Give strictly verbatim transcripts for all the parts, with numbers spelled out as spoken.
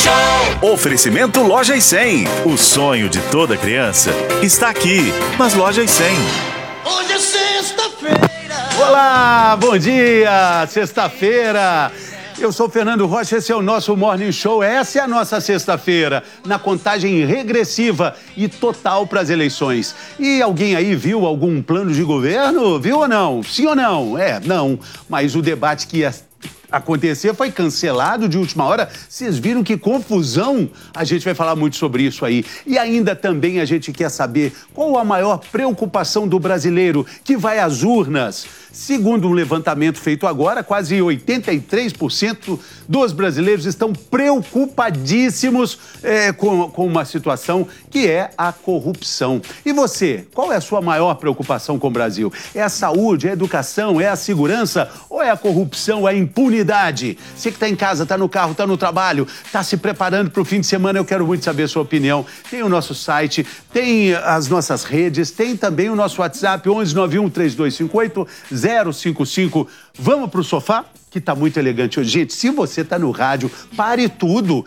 Show. Oferecimento Lojas cem. O sonho de toda criança está aqui nas Lojas cem. Hoje é sexta-feira. Olá, bom dia, sexta-feira. Eu sou o Fernando Rocha, esse é o nosso Morning Show. Essa é a nossa sexta-feira, na contagem regressiva e total para as eleições. E alguém aí viu algum plano de governo? Viu ou não? Sim ou não? É, não. Mas o debate que ia acontecer foi cancelado de última hora. Vocês viram que confusão? A gente vai falar muito sobre isso aí. E ainda também a gente quer saber qual a maior preocupação do brasileiro que vai às urnas. Segundo um levantamento feito agora, quase oitenta e três por cento dos brasileiros estão preocupadíssimos é, com, com uma situação que é a corrupção. E você, qual é a sua maior preocupação com o Brasil? É a saúde, é a educação, é a segurança ou é a corrupção, é a impunidade? Você que está em casa, está no carro, está no trabalho, está se preparando para o fim de semana, eu quero muito saber a sua opinião. Tem o nosso site, tem as nossas redes, tem também o nosso WhatsApp, onze nove um, três dois cinco oito, zero cinco cinco. Vamos pro sofá? Que tá muito elegante hoje. Gente, se você tá no rádio, pare tudo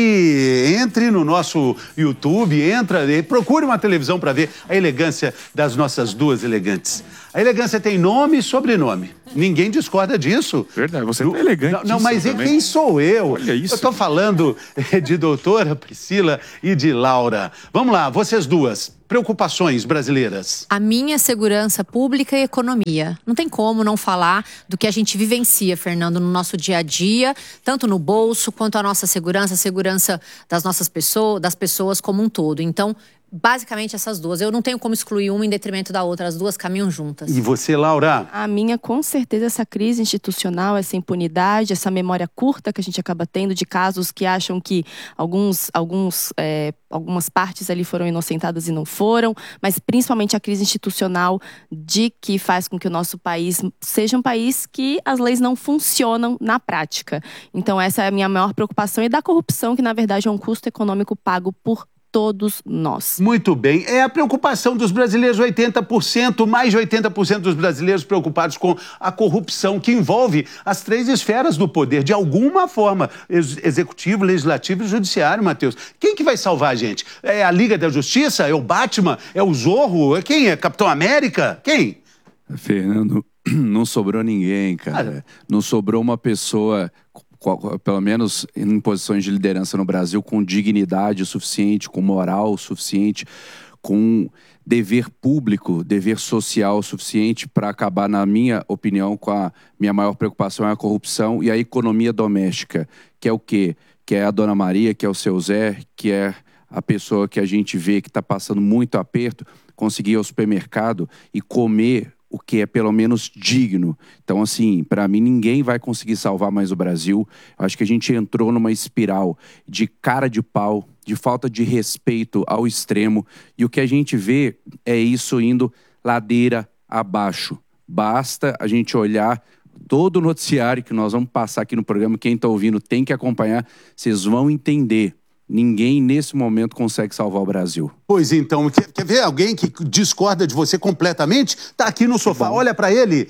e entre no nosso YouTube, entra, procure uma televisão para ver a elegância das nossas duas elegantes. A elegância tem nome e sobrenome. Ninguém discorda disso. Verdade, você é elegante. Não, não mas e quem sou eu? Olha isso. Eu tô falando de doutora Priscila e de Laura. Vamos lá, vocês duas. Preocupações brasileiras. A minha segurança pública e economia. Não tem como não falar do que a gente vivencia, Fernando, no nosso dia a dia, tanto no bolso quanto a nossa segurança, a segurança das nossas pessoas, das pessoas como um todo. Então, basicamente essas duas. Eu não tenho como excluir uma em detrimento da outra. As duas caminham juntas. E você, Laura? A minha, com certeza, essa crise institucional, essa impunidade, essa memória curta que a gente acaba tendo de casos que acham que alguns, alguns, é, algumas partes ali foram inocentadas e não foram, mas principalmente a crise institucional de que faz com que o nosso país seja um país que as leis não funcionam na prática. Então essa é a minha maior preocupação. E da corrupção, que na verdade é um custo econômico pago por todos nós. Muito bem. É a preocupação dos brasileiros, oitenta por cento, mais de oitenta por cento dos brasileiros preocupados com a corrupção, que envolve as três esferas do poder, de alguma forma. Ex- executivo, legislativo e judiciário, Matheus. Quem que vai salvar a gente? É a Liga da Justiça? É o Batman? É o Zorro? É quem? É Capitão América? Quem? Fernando, não sobrou ninguém, cara. Ah. Não sobrou uma pessoa, pelo menos em posições de liderança no Brasil, com dignidade o suficiente, com moral o suficiente, com dever público, dever social o suficiente para acabar, na minha opinião, com a minha maior preocupação é a corrupção e a economia doméstica, que é o quê? Que é a Dona Maria, que é o seu Zé, que é a pessoa que a gente vê que está passando muito aperto, conseguir ir ao supermercado e comer o que é pelo menos digno. Então, assim, para mim, ninguém vai conseguir salvar mais o Brasil. Eu acho que a gente entrou numa espiral de cara de pau, de falta de respeito ao extremo. E o que a gente vê é isso indo ladeira abaixo. Basta a gente olhar todo o noticiário que nós vamos passar aqui no programa. Quem está ouvindo tem que acompanhar. Vocês vão entender. Ninguém, nesse momento, consegue salvar o Brasil. Pois então, quer, quer ver alguém que discorda de você completamente? Tá aqui no sofá, olha pra ele.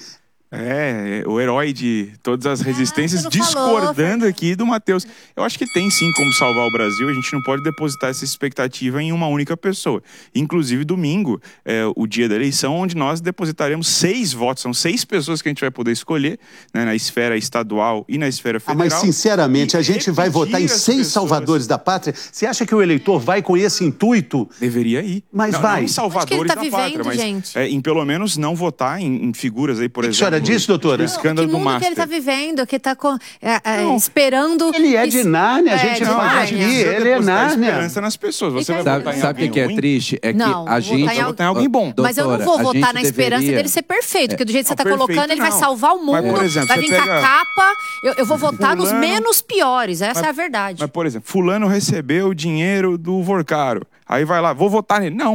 É, o herói de todas as resistências, Ah, discordando falou, aqui do Matheus. Eu acho que tem sim como salvar o Brasil, a gente não pode depositar essa expectativa em uma única pessoa. Inclusive, domingo, é o dia da eleição, onde nós depositaremos seis votos, são seis pessoas que a gente vai poder escolher, né, na esfera estadual e na esfera federal. Ah, mas, sinceramente, a gente vai votar em seis pessoas... salvadores da pátria? Você acha que o eleitor vai com esse intuito? Deveria ir. Mas não, vai. Não em salvadores tá da vivendo, pátria, mas gente? É, em pelo menos não votar em, em figuras aí, por que exemplo... Que disso, doutora? O escândalo que do mundo Master. que ele tá vivendo, que tá com, é, é, esperando... Ele é de Nárnia, a gente é, fala aqui, ele é Nárnia. Esperança nas pessoas. Você vai Sabe, votar em sabe o que é ruim? triste? É que Não, a gente... votar em votar em alguém bom. Doutora, Mas eu não vou a votar gente na esperança deveria... dele ser perfeito, porque do jeito que você tá Não, colocando, ele vai não. salvar o mundo, Mas, por exemplo, vai você vir com pega- a capa, eu, eu vou votar nos Fulano- menos piores, essa Mas- é a verdade. Mas, por exemplo, fulano recebeu o dinheiro do Vorcaro. Aí vai lá, vou votar nele. Não, pô.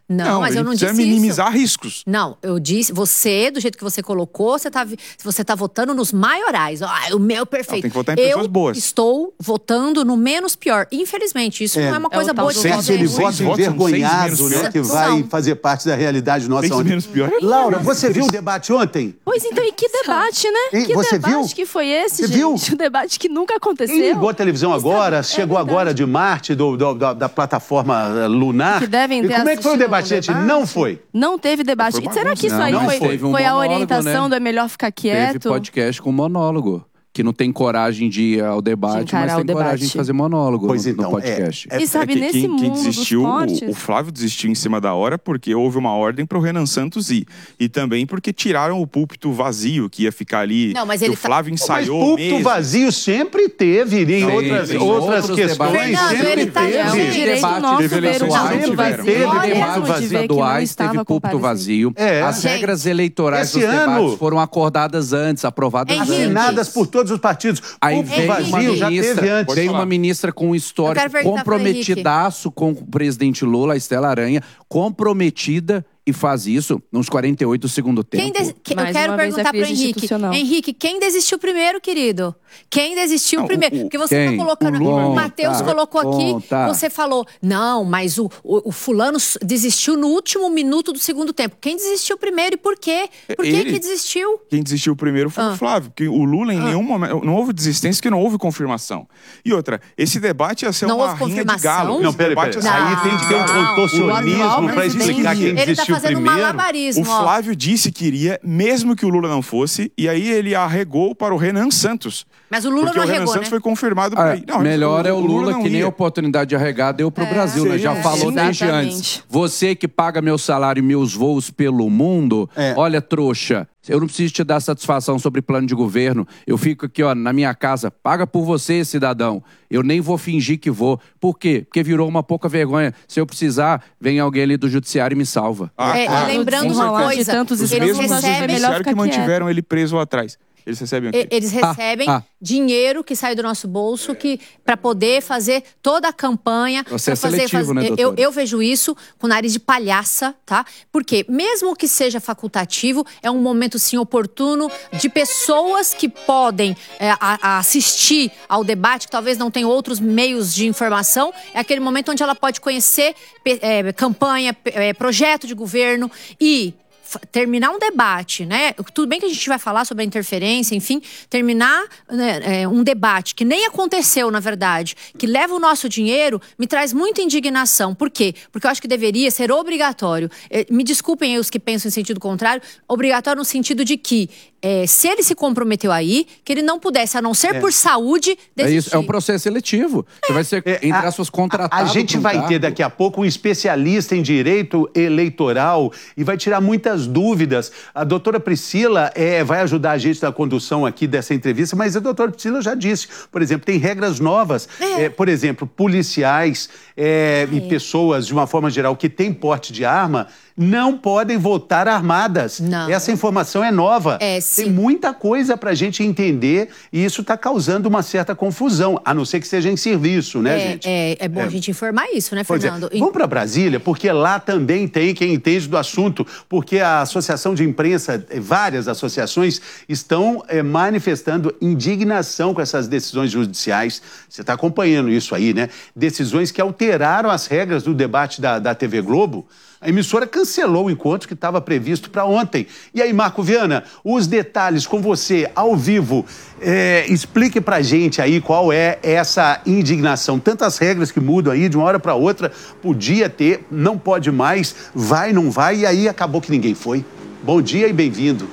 Não, mas eu não disse isso. Precisa minimizar isso. riscos. Não, eu disse, você, do jeito que você colocou, você tá, você tá votando nos maiorais. Ah, o meu perfeito. Não, tem que votar em eu pessoas boas. estou votando no menos pior. Infelizmente, isso É. não é uma coisa É o boa tal de do Sem aquele Seis voto votos, envergonhado, seis né? menos Que pior. vai Não. fazer parte da realidade nossa. Seis Onde... menos pior. Laura, você viu o debate ontem? Pois então, e que debate, né? Hein, Que você debate viu? que foi esse, Você gente? viu? Um debate que nunca aconteceu. Quem ligou a televisão agora, é chegou verdade. agora de Marte, do, do- da, da plataforma eh, lunar. Que devem E ter como é que foi o assistido debate, um gente? debate. Não foi. Não teve debate. Foi E será que isso bagunça. aí Não, foi, mas teve um foi a monólogo, orientação né? do é melhor ficar Teve quieto? podcast com monólogo. Que não tem coragem de ir ao De debate, encarar mas tem o debate. coragem de fazer monólogo Pois no, então, no podcast. é- E sabe, que nesse quem, quem mundo desistiu, dos o, fortes... o Flávio desistiu em cima da hora porque houve uma ordem para o Renan Santos ir. E também porque tiraram o púlpito vazio, que ia ficar ali. Não, mas que ele o tá- Flávio Mas ensaiou púlpito mesmo. vazio sempre teve, em Tem, outras, tem outras outros questões debates. Fernando, sempre ele tá- teve. É um Teve direito debate, nosso teve ver eleições o sempre púlpito vai vazio. ter, Nós teve mesmo debates de ver que não estaduais, estava teve púlpito comparecendo. vazio. É. As Gente, regras eleitorais esse dos debates ano- foram acordadas antes, aprovadas Henrique. antes. Assinadas por todos os partidos. Aí Púlpito vem uma vazio já teve ministra, antes. vem falar. uma ministra com um Eu histórico quero perguntar pro comprometidaço com o presidente Lula, a Estela Aranha, comprometida e faz isso nos quarenta e oito do segundo tempo. Quem des- que- eu Mais quero uma vez, a perguntar pro crise Henrique. institucional. Henrique, quem desistiu primeiro, querido? Quem desistiu Não, o- primeiro? o- Porque você quem? tá colocando. O Lula. O Matheus Conta, colocou aqui, conta. você falou, não, mas o, o, o fulano s- desistiu no último minuto do segundo tempo. Quem desistiu primeiro e por quê? Por que Ele. que desistiu? Quem desistiu primeiro foi Ah. o Flávio, porque o Lula em nenhum momento, não houve desistência, porque não houve confirmação. E outra, esse debate ia ser Não uma houve rinha de confirmação? galo. Não, Esse peraí, debate peraí. ia ser- Aí tem que ter um Não. contorcionismo O atual para presidente- explicar quem Ele tá desistiu fazendo primeiro. malabarismo, O ó. Flávio disse que iria, mesmo que o Lula não fosse, e aí ele arregou para o Renan Santos. Mas o Lula porque não o Renan arregou, Santos né? foi confirmado por Ah, aí. Não, melhor é o Lula, não que nem ia. a oportunidade de arregar deu pro Brasil, né? Já Sim, falou sim. desde Exatamente. antes. Você que paga meu salário e meus voos pelo mundo, É. olha, trouxa, eu não preciso te dar satisfação sobre plano de governo. Eu fico aqui, ó, na minha casa, paga por você, cidadão. Eu nem vou fingir que vou. Por quê? Porque virou uma pouca vergonha. Se eu precisar, vem alguém ali do judiciário e me salva. Ah, É, claro. e lembrando Com uma certeza. coisa, De tantos Os eles escândalos, mesmos às vezes é recebem, melhor judiciário que ficar quieto. mantiveram ele preso lá atrás. Eles recebem o quê? E- Eles recebem ah. dinheiro que sai do nosso bolso que para poder fazer toda a campanha. Você é pra fazer, seletivo, né, eu, doutora? eu vejo isso com nariz de palhaça, tá? Porque mesmo que seja facultativo, é um momento sim oportuno de pessoas que podem é, a- a assistir ao debate, que talvez não tenham outros meios de informação. É aquele momento onde ela pode conhecer pe- é, campanha, pe- é, projeto de governo e f- terminar um debate, né? Tudo bem que a gente vai falar sobre a interferência, enfim, terminar né, é, um debate que nem aconteceu, na verdade, que leva o nosso dinheiro, me traz muita indignação. Por quê? Porque eu acho que deveria ser obrigatório. Eh, Me desculpem aí os que pensam em sentido contrário, obrigatório no sentido de que eh, se ele se comprometeu aí, que ele não pudesse, a não ser por saúde, É desistir. isso, é um processo seletivo. Você vai ser, É, entre a- aspas, contratado. A gente pra um vai cargo. ter daqui a pouco um especialista em direito eleitoral e vai tirar muitas dúvidas. A doutora Priscila é, vai ajudar a gente na condução aqui dessa entrevista, mas a doutora Priscila já disse, por exemplo, tem regras novas. É, por exemplo, policiais é, e pessoas, de uma forma geral, que têm porte de arma, não podem votar armadas. Não. Essa informação é nova. É, Tem sim. muita coisa para a gente entender e isso está causando uma certa confusão, a não ser que seja em serviço, né, é, gente? é, é bom É. a gente informar isso, né, Pois é. Fernando? Vamos para Brasília, porque lá também tem quem entende do assunto, porque a Associação de Imprensa, eh, várias associações, estão eh, manifestando indignação com essas decisões judiciais. Você está acompanhando isso aí, né? Decisões que alteraram as regras do debate da, da T V Globo. A emissora cancelou o encontro que estava previsto para ontem. E aí, Marco Viana, os detalhes com você, ao vivo. É, explique para gente aí qual é essa indignação. Tantas regras que mudam aí de uma hora para outra. Podia ter, não pode mais, vai, não vai, e aí acabou que ninguém foi. Bom dia e bem-vindo.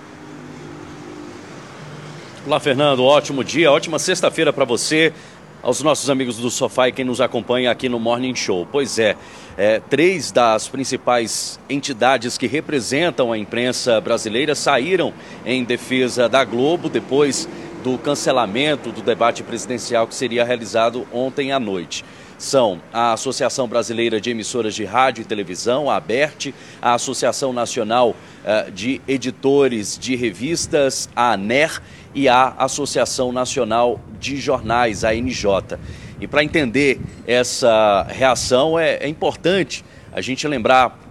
Olá, Fernando. Ótimo dia, ótima sexta-feira para você, aos nossos amigos do Sofá e quem nos acompanha aqui no Morning Show. Pois é, é, três das principais entidades que representam a imprensa brasileira saíram em defesa da Globo depois do cancelamento do debate presidencial que seria realizado ontem à noite. São a Associação Brasileira de Emissoras de Rádio e Televisão, a ABERT, a Associação Nacional uh, de Editores de Revistas, a ANER, e a Associação Nacional de Jornais, a A N J. E para entender essa reação é, é importante a gente lembrar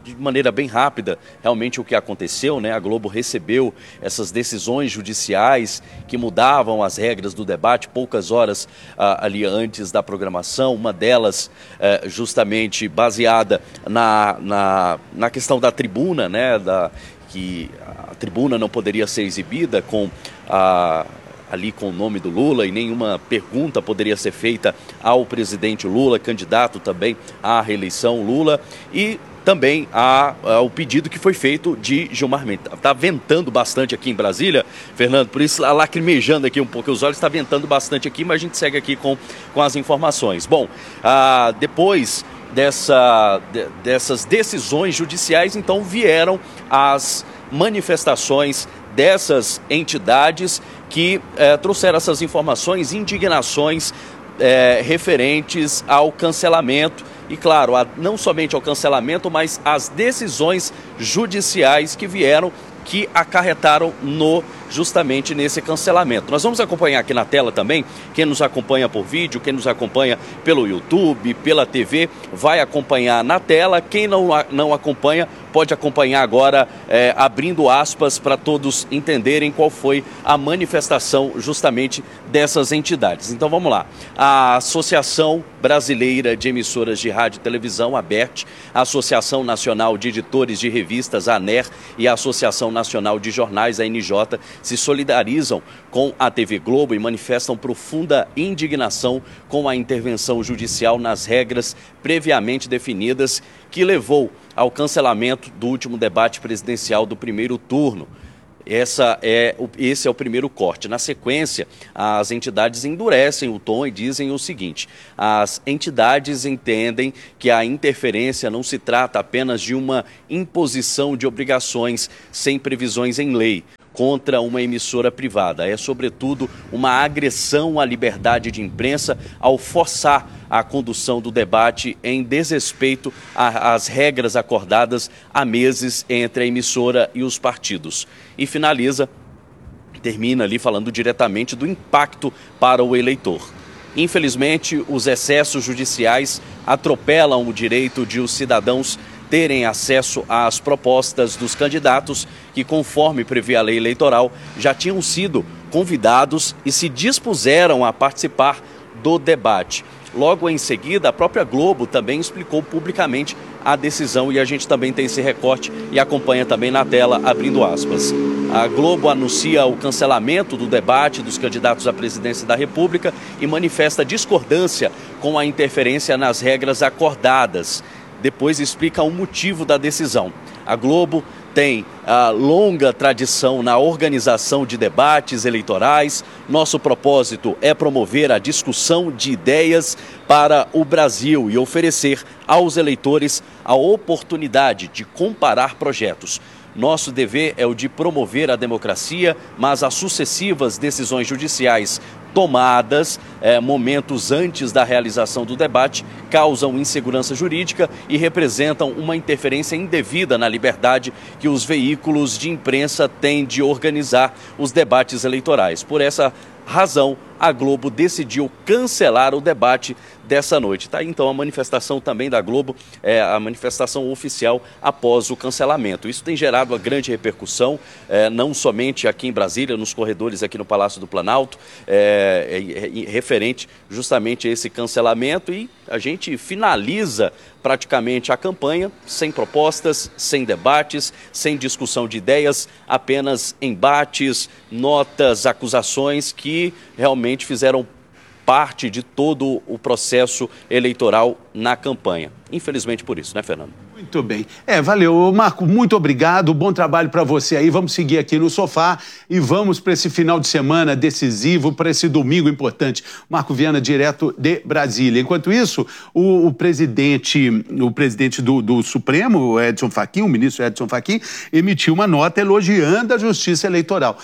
de maneira bem rápida, realmente o que aconteceu, né? A Globo recebeu essas decisões judiciais que mudavam as regras do debate poucas horas ah, ali antes da programação, uma delas eh, justamente baseada na, na, na questão da tribuna, né? Da, que a tribuna não poderia ser exibida com a... ali com o nome do Lula e nenhuma pergunta poderia ser feita ao presidente Lula, candidato também à reeleição Lula, e também a, a, o pedido que foi feito de Gilmar Mendes. Está ventando bastante aqui em Brasília, Fernando, por isso lacrimejando aqui um pouco os olhos, está ventando bastante aqui, mas a gente segue aqui com, com as informações. Bom, ah, depois dessa, de, dessas decisões judiciais, então vieram as manifestações dessas entidades que eh, trouxeram essas informações, indignações eh, referentes ao cancelamento e, claro, a, não somente ao cancelamento, mas às decisões judiciais que vieram, que acarretaram no, justamente nesse cancelamento. Nós vamos acompanhar aqui na tela também, quem nos acompanha por vídeo, quem nos acompanha pelo YouTube, pela T V, vai acompanhar na tela. Quem não, não acompanha, pode acompanhar agora, é, abrindo aspas para todos entenderem qual foi a manifestação justamente dessas entidades. Então vamos lá. A Associação Brasileira de Emissoras de Rádio e Televisão, a ABERT, a Associação Nacional de Editores de Revistas, a ANER, e a Associação Nacional de Jornais, a N J, se solidarizam com a T V Globo e manifestam profunda indignação com a intervenção judicial nas regras previamente definidas que levou ao cancelamento do último debate presidencial do primeiro turno. Essa é, esse é o primeiro corte. Na sequência, as entidades endurecem o tom e dizem o seguinte: as entidades entendem que a interferência não se trata apenas de uma imposição de obrigações sem previsões em lei contra uma emissora privada. É, sobretudo, uma agressão à liberdade de imprensa ao forçar a condução do debate em desrespeito às regras acordadas há meses entre a emissora e os partidos. E finaliza, termina ali falando diretamente do impacto para o eleitor. Infelizmente, os excessos judiciais atropelam o direito de os cidadãos terem acesso às propostas dos candidatos que, conforme previa a lei eleitoral, já tinham sido convidados e se dispuseram a participar do debate. Logo em seguida, a própria Globo também explicou publicamente a decisão e a gente também tem esse recorte e acompanha também na tela, abrindo aspas. A Globo anuncia o cancelamento do debate dos candidatos à presidência da República e manifesta discordância com a interferência nas regras acordadas. Depois explica o motivo da decisão. A Globo tem a longa tradição na organização de debates eleitorais. Nosso propósito é promover a discussão de ideias para o Brasil e oferecer aos eleitores a oportunidade de comparar projetos. Nosso dever é o de promover a democracia, mas as sucessivas decisões judiciais tomadas eh, momentos antes da realização do debate causam insegurança jurídica e representam uma interferência indevida na liberdade que os veículos de imprensa têm de organizar os debates eleitorais. Por essa razão, a Globo decidiu cancelar o debate dessa noite. Tá aí, então, a manifestação também da Globo, é, a manifestação oficial após o cancelamento. Isso tem gerado uma grande repercussão, é, não somente aqui em Brasília, nos corredores aqui no Palácio do Planalto, é, é, é, referente justamente a esse cancelamento, e a gente finaliza praticamente a campanha sem propostas, sem debates, sem discussão de ideias, apenas embates, notas, acusações que realmente fizeram parte de todo o processo eleitoral na campanha. Infelizmente por isso, né, Fernando? Muito bem. É, valeu. Marco, muito obrigado. Bom trabalho para você aí. Vamos seguir aqui no sofá e vamos para esse final de semana decisivo, para esse domingo importante. Marco Viana, direto de Brasília. Enquanto isso, o, o presidente, o presidente do, do Supremo, Edson Fachin, o ministro Edson Fachin, emitiu uma nota elogiando a Justiça Eleitoral.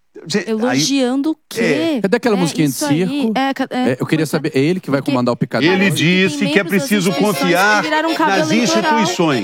Elogiando o quê? É. Cadê aquela é, musiquinha de circo? É, é, é, eu queria saber, é ele que vai porque comandar o picador? Ele disse que é preciso confiar um nas instituições.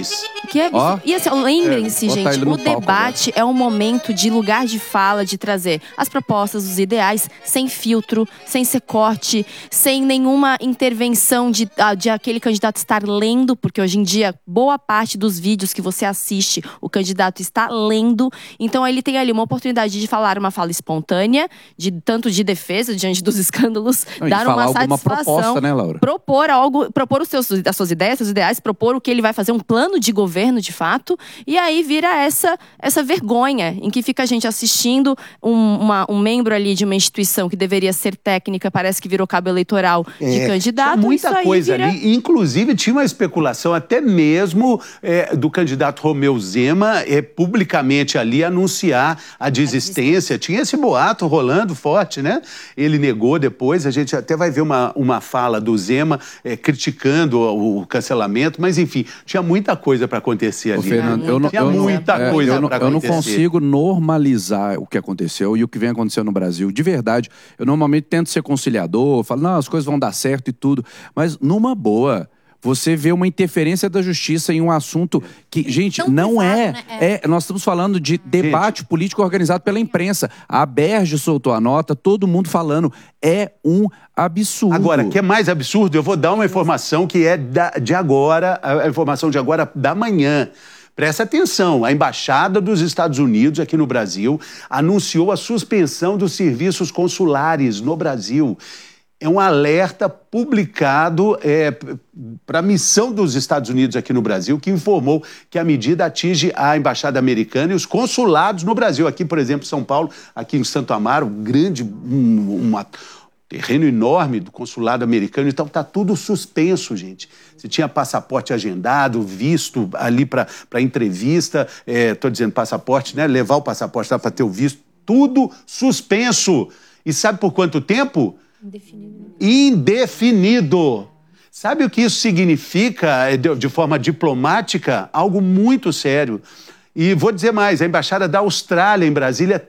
Que é Ó. E assim, lembrem-se, É, botar gente, ele no o palco debate é um momento de lugar de fala, de trazer as propostas, os ideais, sem filtro, sem ser corte, sem nenhuma intervenção de, de aquele candidato estar lendo, porque hoje em dia, boa parte dos vídeos que você assiste, o candidato está lendo. Então ele tem ali uma oportunidade de falar uma fala espontânea, de tanto de defesa diante dos escândalos, Não, e dar falar uma alguma satisfação, proposta, né, Laura? propor algo, propor os seus, as suas ideias, seus ideais, propor o que ele vai fazer, um plano de governo de fato, e aí vira essa, essa vergonha em que fica a gente assistindo um, uma, um membro ali de uma instituição que deveria ser técnica, parece que virou cabo eleitoral de É, candidato. tinha muita isso aí coisa vira... ali, inclusive tinha uma especulação até mesmo é, do candidato Romeu Zema é, publicamente ali anunciar a desistência. Tinha esse boato rolando forte, né? Ele negou depois, a gente até vai ver uma, uma fala do Zema é, criticando o, o cancelamento, mas enfim, tinha muita coisa para acontecer ali. Ô, Fernando, eu não, tinha eu não- muita é, coisa eu não, para eu não acontecer. consigo normalizar o que aconteceu e o que vem acontecendo no Brasil. De verdade, eu normalmente tento ser conciliador, falo, não, as coisas vão dar certo e tudo, mas numa boa. Você vê uma interferência da justiça em um assunto que, gente, Tão não privado, é, né? é. Nós estamos falando de debate político organizado pela imprensa. A Berge soltou a nota, todo mundo falando. É um absurdo. Agora, que é mais absurdo, eu vou dar uma informação que é da- de agora, a informação de agora da manhã. Presta atenção, a Embaixada dos Estados Unidos aqui no Brasil anunciou a suspensão dos serviços consulares no Brasil. É um alerta publicado é, para a missão dos Estados Unidos aqui no Brasil, que informou que a medida atinge a Embaixada Americana e os consulados no Brasil. Aqui, por exemplo, em São Paulo, aqui em Santo Amaro, um grande, um, uma, terreno enorme do consulado americano. Então, está tudo suspenso, gente. Você tinha passaporte agendado, visto ali para entrevista, estou dizendo passaporte, né? Levar o passaporte lá para ter o visto, tudo suspenso. E sabe por quanto tempo? Indefinido. Indefinido. Sabe o que isso significa de, de forma diplomática? Algo muito sério. E vou dizer mais, a Embaixada da Austrália em Brasília